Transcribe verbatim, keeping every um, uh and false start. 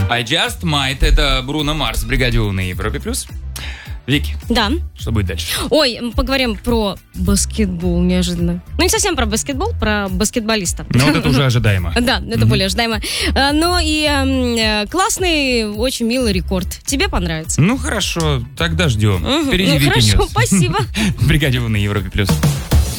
I Just Might. Это Бруно Марс в бригаде У на Европе плюс. Вики, Да. что будет дальше? Ой, поговорим про баскетбол неожиданно. Ну, не совсем про баскетбол, про баскетболиста. Ну, вот это уже ожидаемо. Да, это более ожидаемо. А, Но и э, классный, очень милый рекорд. Тебе понравится? Ну, хорошо, тогда ждем. Мгм. Впереди Ну, Вики хорошо, Ньюс. спасибо. В бригаде У на Европе плюс.